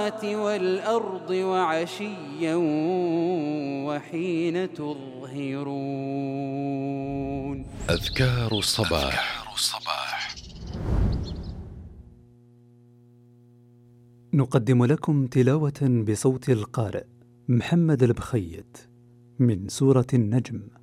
والأرض وعشيا وحين تظهرون. أذكار الصباح. نقدم لكم تلاوة بصوت القارئ محمد البخيت من سورة النجم.